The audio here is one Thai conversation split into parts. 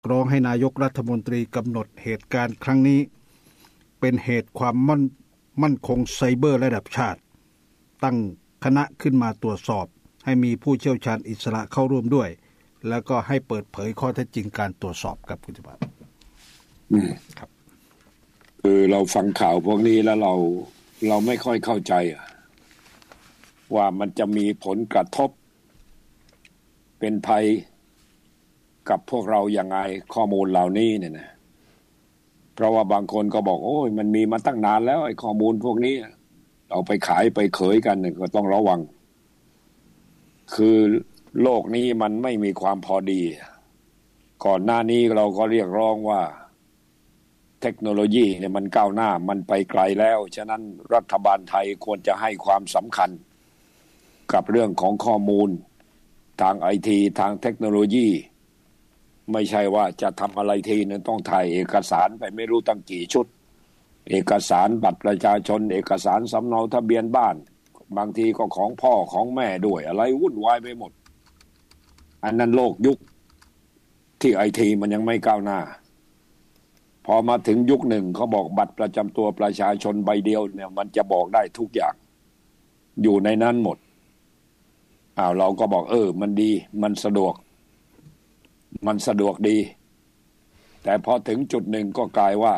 ร้องให้นายกรัฐมนตรีกำหนดเหตุการณ์ครั้งนี้เป็นเหตุความมั่นคงไซเบอร์ระดับชาติตั้งคณะขึ้นมาตรวจสอบให้มีผู้เชี่ยวชาญอิสระเข้าร่วมด้วยแล้วก็ให้เปิดเผยข้อเท็จจริงการตรวจสอบกับคุณจิบาครับคือเราฟังข่าวพวกนี้แล้วเราไม่ค่อยเข้าใจว่ามันจะมีผลกระทบเป็นภัยกับพวกเราอย่างไรข้อมูลเหล่านี้เนี่ยนะเพราะว่าบางคนก็บอกโอ้ยมันมีมาตั้งนานแล้วไอ้ข้อมูลพวกนี้เอาไปขายไปเขยกันเนี่ยก็ต้องระวังคือโลกนี้มันไม่มีความพอดีก่อนหน้านี้เราก็เรียกร้องว่าเทคโนโลยีเนี่ยมันก้าวหน้ามันไปไกลแล้วฉะนั้นรัฐบาลไทยควรจะให้ความสำคัญกับเรื่องของข้อมูลทางไอทีทางเทคโนโลยีไม่ใช่ว่าจะทำอะไรทีนึงต้องถ่ายเอกสารไปไม่รู้ตั้งกี่ชุดเอกสารบัตรประชาชนเอกสารสำเนาทะเบียนบ้านบางทีก็ของพ่อของแม่ด้วยอะไรวุ่นวายไปหมดอันนั้นโลกยุคที่ไอทีมันยังไม่ก้าวหน้าพอมาถึงยุคหนึ่งเขาบอกบัตรประจำตัวประชาชนใบเดียวเนี่ยมันจะบอกได้ทุกอย่างอยู่ในนั้นหมดเราก็บอกมันดีมันสะดวกดีแต่พอถึงจุดหนึ่งก็กลายว่า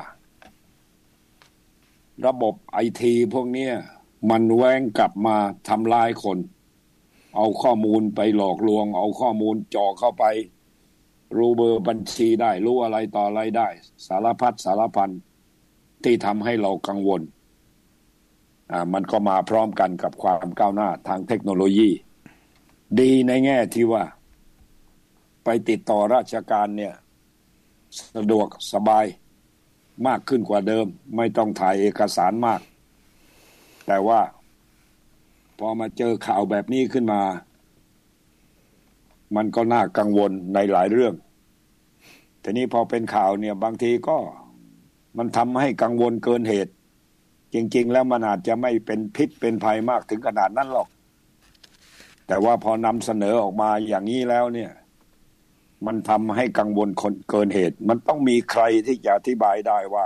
ระบบไอทีพวกนี้มันแว้งกลับมาทำลายคนเอาข้อมูลไปหลอกลวงเอาข้อมูลจ่อเข้าไปรู้เบอร์บัญชีได้รู้อะไรต่ออะไรได้สารพัดสารพันที่ทำให้เรากังวลมันก็มาพร้อมกันกับความก้าวหน้าทางเทคโนโลยีดีในแง่ที่ว่าไปติดต่อราชการเนี่ยสะดวกสบายมากขึ้นกว่าเดิมไม่ต้องถ่ายเอกสารมากแต่ว่าพอมาเจอข่าวแบบนี้ขึ้นมามันก็น่ากังวลในหลายเรื่องทีนี้พอเป็นข่าวเนี่ยบางทีก็มันทำให้กังวลเกินเหตุจริงๆแล้วมันอาจจะไม่เป็นพิษเป็นภัยมากถึงขนาดนั้นหรอกแต่ว่าพอนำเสนอออกมาอย่างนี้แล้วเนี่ยมันทำให้กังวลคนเกินเหตุมันต้องมีใครที่จะอธิบายได้ว่า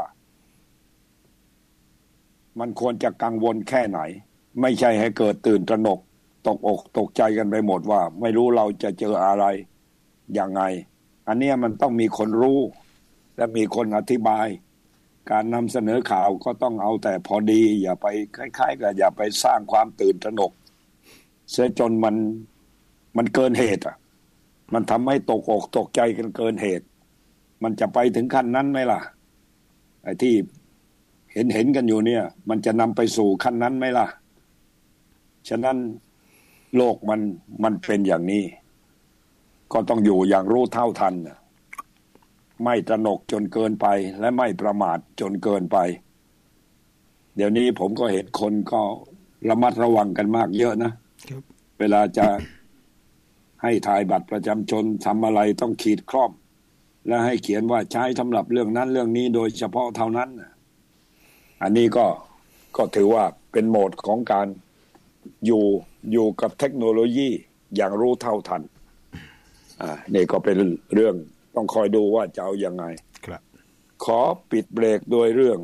มันควรจะกังวลแค่ไหนไม่ใช่ให้เกิดตื่นตระหนกตกอกตกใจกันไปหมดว่าไม่รู้เราจะเจออะไรยังไงอันนี้มันต้องมีคนรู้และมีคนอธิบายการนำเสนอข่าวก็ต้องเอาแต่พอดีอย่าไปคล้ายๆกับอย่าไปสร้างความตื่นตระหนกเสียจนมันเกินเหตุมันทำให้ตกอกตกใจกันเกินเหตุมันจะไปถึงขั้นนั้นไหมล่ะไอ้ที่เห็นกันอยู่เนี่ยมันจะนำไปสู่ขั้นนั้นไหมล่ะฉะนั้นโลกมันเป็นอย่างนี้ก็ต้องอยู่อย่างรู้เท่าทันไม่ตระหนกจนเกินไปและไม่ประมาทจนเกินไปเดี๋ยวนี้ผมก็เห็นคนก็ระมัดระวังกันมากเยอะนะเวลาจะให้ถ่ายบัตรประจำชนทำอะไรต้องขีดครอบและให้เขียนว่าใช้สำหรับเรื่องนั้นเรื่องนี้โดยเฉพาะเท่านั้นอันนี้ก็ถือว่าเป็นโหมดของการอยู่กับเทคโนโลยีอย่างรู้เท่าทันนี่ก็เป็นเรื่องต้องคอยดูว่าจะเอายังไงครับขอปิดเบรกโดยเรื่อง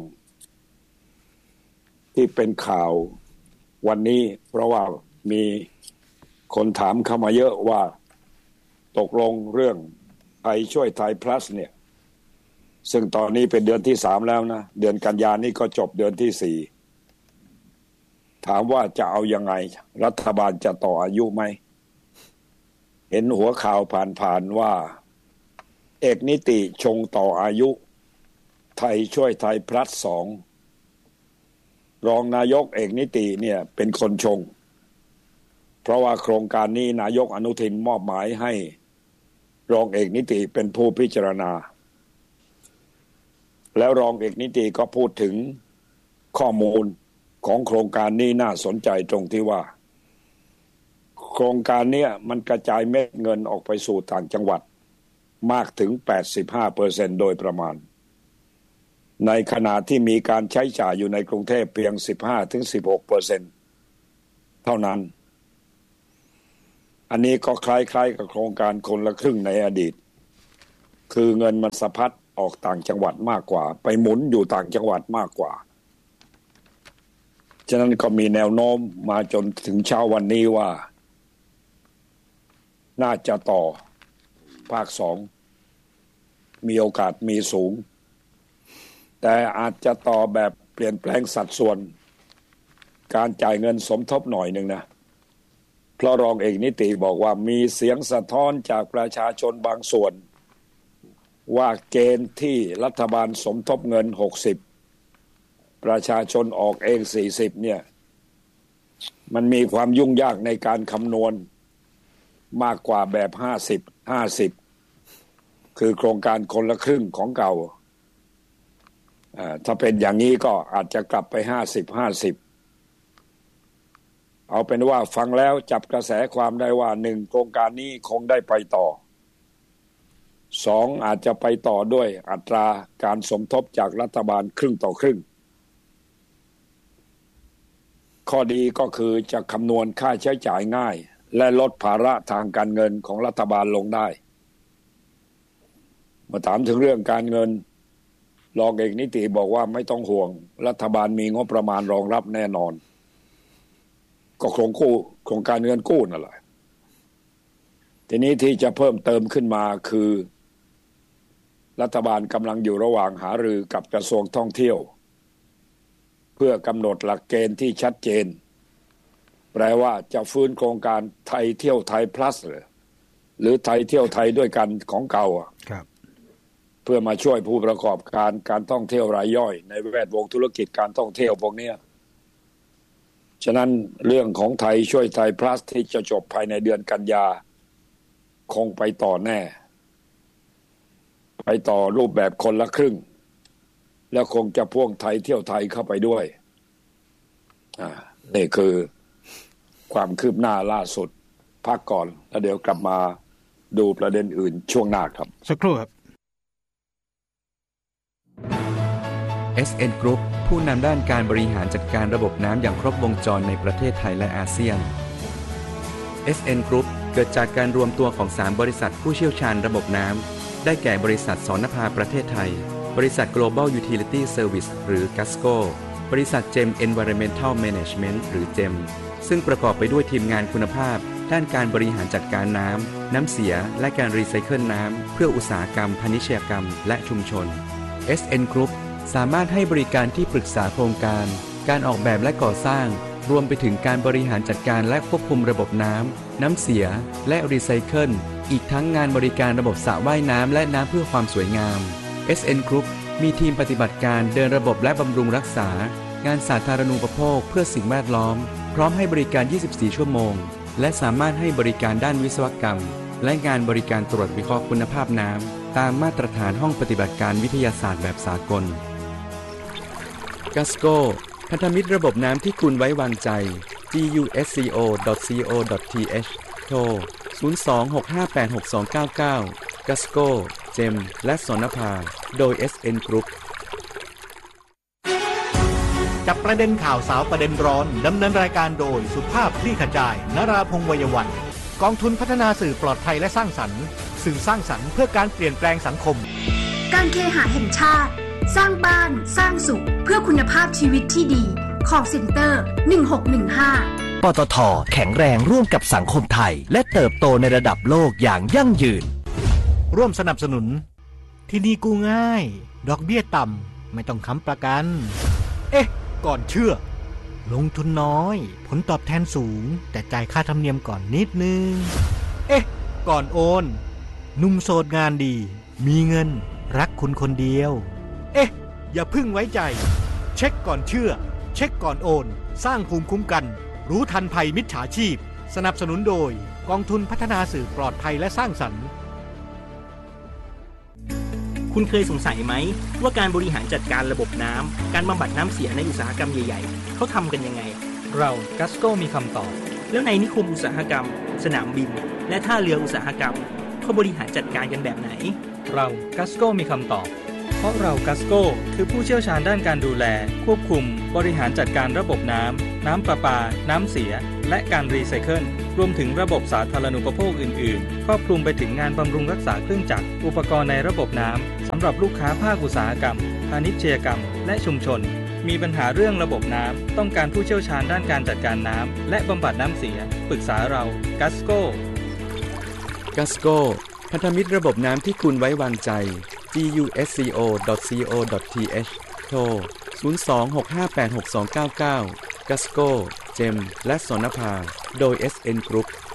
ที่เป็นข่าววันนี้เพราะว่ามีคนถามเข้ามาเยอะว่าตกลงเรื่องไทยช่วยไทย plus เนี่ยซึ่งตอนนี้เป็นเดือนที่3แล้วนะเดือนกันยายนนี้ก็จบเดือนที่4ถามว่าจะเอายังไงรัฐบาลจะต่ออายุไหมเห็นหัวข่าวผ่านว่าเอกนิติชงต่ออายุไทยช่วยไทย plus 2รองนายกเอกนิติเนี่ยเป็นคนชงเพราะว่าโครงการนี้นายกอนุทินมอบหมายให้รองเอกนิติเป็นผู้พิจารณาแล้วรองเอกนิติก็พูดถึงข้อมูลของโครงการนี้น่าสนใจตรงที่ว่าโครงการนี้มันกระจายเม็ดเงินออกไปสู่ต่างจังหวัดมากถึง 85% โดยประมาณในขณะที่มีการใช้จ่ายอยู่ในกรุงเทพเพียง 15-16% เท่านั้นอันนี้ก็คล้ายๆกับโครงการคนละครึ่งในอดีตคือเงินมันสะพัดออกต่างจังหวัดมากกว่าไปหมุนอยู่ต่างจังหวัดมากกว่าฉะนั้นก็มีแนวโน้มมาจนถึงเช้าวันนี้ว่าน่าจะต่อภาค2มีโอกาสมีสูงแต่อาจจะต่อแบบเปลี่ยนแปลงสัดส่วนการจ่ายเงินสมทบหน่อยหนึ่งนะเพราะรองเอกนิติบอกว่ามีเสียงสะท้อนจากประชาชนบางส่วนว่าเกณฑ์ที่รัฐบาลสมทบเงิน60ประชาชนออกเอง40เนี่ยมันมีความยุ่งยากในการคำนวณมากกว่าแบบ50คือโครงการคนละครึ่งของเก่าถ้าเป็นอย่างนี้ก็อาจจะกลับไป50เอาเป็นว่าฟังแล้วจับกระแสความได้ว่า1โครงการนี้คงได้ไปต่อ2อาจจะไปต่อด้วยอัตราการสมทบจากรัฐบาลครึ่งต่อครึ่งข้อดีก็คือจะคำนวณค่าใช้จ่ายง่ายและลดภาระทางการเงินของรัฐบาลลงได้มาถามถึงเรื่องการเงินรองเอกนิติบอกว่าไม่ต้องห่วงรัฐบาลมีงบประมาณรองรับแน่นอนก็โครงการเงินกู้นั่นแหละทีนี้ที่จะเพิ่มเติมขึ้นมาคือรัฐบาลกำลังอยู่ระหว่างหารือกับกระทรวงท่องเที่ยวเพื่อกำหนดหลักเกณฑ์ที่ชัดเจนแปลว่าจะฟื้นโครงการไทยเที่ยวไทย plus หรือไทยเที่ยวไทยด้วยกันของเก่าครับเพื่อมาช่วยผู้ประกอบการท่องเที่ยวรายย่อยในแวดวงธุรกิจการท่องเที่ยวพวกนี้ฉะนั้นเรื่องของไทยช่วยไทย plus ที่จะจบภายในเดือนกันยาคงไปต่อแน่ไปต่อรูปแบบคนละครึ่งแล้วคงจะพ่วงไทยเที่ยวไทยเข้าไปด้วยนี่คือความคืบหน้าล่าสุดพักก่อนแล้วเดี๋ยวกลับมาดูประเด็นอื่นช่วงหน้าครับสักครู่ครับ SN Group ผู้นำด้านการบริหารจัดการระบบน้ำอย่างครบวงจรในประเทศไทยและอาเซียน SN Group เกิดจากการรวมตัวของ3บริษัทผู้เชี่ยวชาญระบบน้ำได้แก่บริษัทสนภาประเทศไทยบริษัท Global Utility Service หรือ GASCO บริษัท GEM Environmental Management หรือ GEM ซึ่งประกอบไปด้วยทีมงานคุณภาพด้านการบริหารจัดการน้ำเสียและการรีไซเคิลน้ำเพื่ออุตสาหกรรมพาณิชยกรรมและชุมชน SN Group สามารถให้บริการที่ปรึกษาโครงการออกแบบและก่อสร้างรวมไปถึงการบริหารจัดการและควบคุมระบบน้ำเสียและรีไซเคิลอีกทั้งงานบริการระบบสระว่ายน้ำและน้ำเพื่อความสวยงาม SN Group มีทีมปฏิบัติการเดินระบบและบำรุงรักษางานสาธารณูปโภคเพื่อสิ่งแวดล้อมพร้อมให้บริการ 24 ชั่วโมงและสามารถให้บริการด้านวิศวกรรมและงานบริการตรวจวิเคราะห์คุณภาพน้ำตามมาตรฐานห้องปฏิบัติการวิทยาศาสตร์แบบสากล GASCO พันธมิตรระบบน้ำที่คุณไว้วางใจ gusco.co.th โทร 02-658-6299 GASCO GEM และสนภาโดย SN Group จับประเด็นข่าวสาวประเด็นร้อนดำเนินรายการโดยสุภาพคลี่ขจายนราพงษ์ วัยวันกองทุนพัฒนาสื่อปลอดภัยและสร้างสรรค์สื่อสร้างสรรค์เพื่อการเปลี่ยนแปลงสังคมการเคหะแห่งชาติสร้างบ้านสร้างสุขเพื่อคุณภาพชีวิตที่ดีcall center 1615 ปตท.แข็งแรงร่วมกับสังคมไทยและเติบโตในระดับโลกอย่างยั่งยืนร่วมสนับสนุนที่นี่กู้ง่ายดอกเบี้ยต่ำไม่ต้องค้ำประกันก่อนเชื่อลงทุนน้อยผลตอบแทนสูงแต่จ่ายค่าธรรมเนียมก่อนนิดนึงก่อนโอนหนุ่มโสดงานดีมีเงินรักคุณคนเดียวอย่าพึ่งไว้ใจเช็คก่อนเชื่อเช็คก่อนโอนสร้างภูมิคุ้มกันรู้ทันภัยมิจฉาชีพสนับสนุนโดยกองทุนพัฒนาสื่อปลอดภัยและสร้างสรรค์คุณเคยสงสัยไหมว่าการบริหารจัดการระบบน้ำการบำบัดน้ำเสียในอุตสาหกรรมใหญ่ๆเขาทำกันยังไงเรา GASCO มีคำตอบแล้วในนิคมอุตสาหกรรมสนามบินและท่าเรืออุตสาหกรรมเขาบริหารจัดการกันแบบไหนเรา GASCO มีคำตอบเพราะเรา GASCO คือผู้เชี่ยวชาญด้านการดูแลควบคุมบริหารจัดการระบบน้ำประปาน้ำเสียและการรีไซเคิลรวมถึงระบบสาธารณูปโภคอื่นๆครอบคลุมไปถึงงานบำรุงรักษาเครื่องจักรอุปกรณ์ในระบบน้ำสำหรับลูกค้าภาคอุตสาหกรรมพาณิชยกรรมและชุมชนมีปัญหาเรื่องระบบน้ำต้องการผู้เชี่ยวชาญด้านการจัดการน้ำและบำบัดน้ำเสียปรึกษาเรากัสโก้พันธมิตรระบบน้ำที่คุณไว้วางใจ gusco.co.th โทร 026586299 กัสโก้ เจมและสนภาโดย SN Group